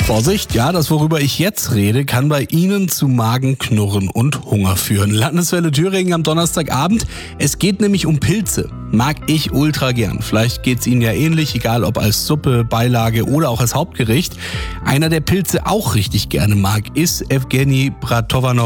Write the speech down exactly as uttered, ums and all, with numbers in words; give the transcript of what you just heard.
Vorsicht, ja, das, worüber ich jetzt rede, kann bei Ihnen zu Magenknurren und Hunger führen. Landeswelle Thüringen am Donnerstagabend. Es geht nämlich um Pilze. Mag ich ultra gern. Vielleicht geht's Ihnen ja ähnlich, egal ob als Suppe, Beilage oder auch als Hauptgericht. Einer, der Pilze auch richtig gerne mag, ist Evgeny Bratovanov.